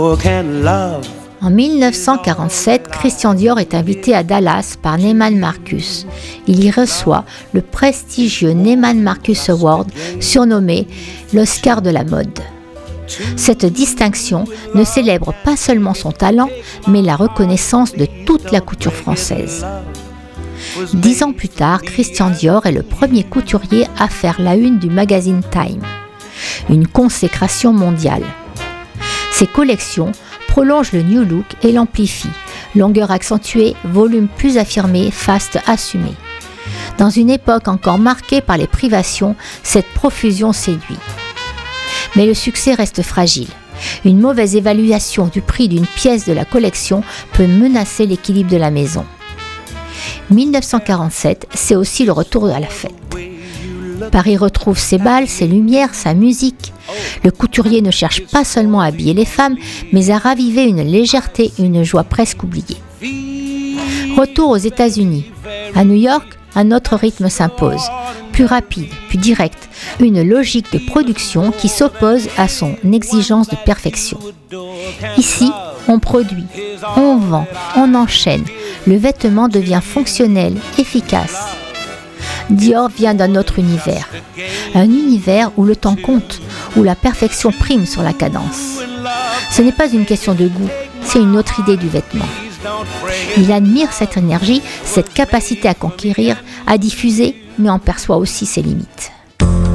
En 1947, Christian Dior est invité à Dallas par Neiman Marcus. Il y reçoit le prestigieux Neiman Marcus Award, surnommé l'Oscar de la mode. Cette distinction ne célèbre pas seulement son talent, mais la reconnaissance de toute la couture française. 10 ans plus tard, Christian Dior est le premier couturier à faire la une du magazine Time, une consécration mondiale. Ses collections prolongent le New Look et l'amplifient, longueur accentuée, volume plus affirmé, faste assumé. Dans une époque encore marquée par les privations, cette profusion séduit. Mais le succès reste fragile. Une mauvaise évaluation du prix d'une pièce de la collection peut menacer l'équilibre de la maison. 1947, c'est aussi le retour à la fête. Paris retrouve ses bals, ses lumières, sa musique. Le couturier ne cherche pas seulement à habiller les femmes, mais à raviver une légèreté et une joie presque oubliée. Retour aux États-Unis. À New York, un autre rythme s'impose, plus rapide, plus direct, une logique de production qui s'oppose à son exigence de perfection. Ici, on produit, on vend, on enchaîne, le vêtement devient fonctionnel, efficace. Dior vient d'un autre univers, un univers où le temps compte, où la perfection prime sur la cadence. Ce n'est pas une question de goût, c'est une autre idée du vêtement. Il admire cette énergie, cette capacité à conquérir, à diffuser, mais en perçoit aussi ses limites.